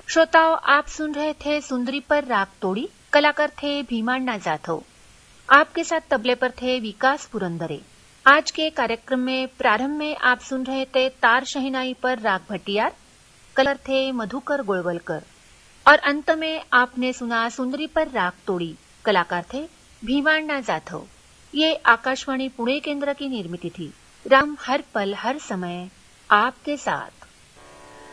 श्रोताओं, आप सुन रहे थे सुंदरी पर राग तोड़ी। कलाकार थे भीमांना जाधव। आपके साथ तबले पर थे विकास पुरंदरे। आज के कार्यक्रम में प्रारंभ में आप सुन रहे थे तार शहनाई पर राग भटियार। कलाकार थे मधुकर गोळवलकर। और अंत में आपने सुना सुंदरी पर राग तोड़ी। कलाकार थे भीमांना जाधव। ये आकाशवाणी पुणे केंद्र की निर्मित थी। राम हर पल हर समय आपके साथ।